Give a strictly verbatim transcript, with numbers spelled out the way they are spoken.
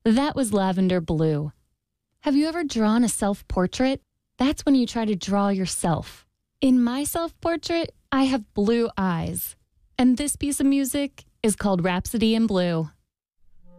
That was Lavender Blue. Have you ever drawn a self-portrait? That's when you try to draw yourself. In my self-portrait, I have blue eyes. And this piece of music is called Rhapsody in Blue.